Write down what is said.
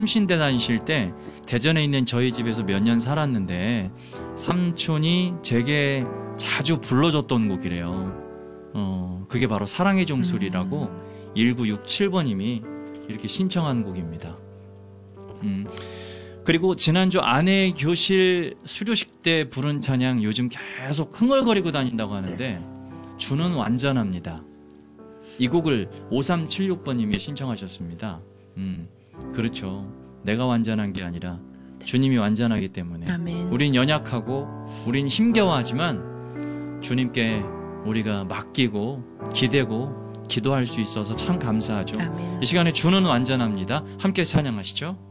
삼신대 다니실 때 대전에 있는 저희 집에서 몇 년 살았는데 삼촌이 제게 자주 불러줬던 곡이래요. 그게 바로 사랑의 종소리라고 1967번님이 이렇게 신청한 곡입니다. 그리고 지난주 아내의 교실 수료식 때 부른 찬양 요즘 계속 흥얼거리고 다닌다고 하는데 주는 완전합니다. 이 곡을 5376번님이 신청하셨습니다. 그렇죠. 내가 완전한 게 아니라 주님이 완전하기 때문에 아멘. 우린 연약하고 우린 힘겨워하지만 주님께 우리가 맡기고 기대고 기도할 수 있어서 참 감사하죠. 아멘. 이 시간에 주는 완전합니다. 함께 찬양하시죠.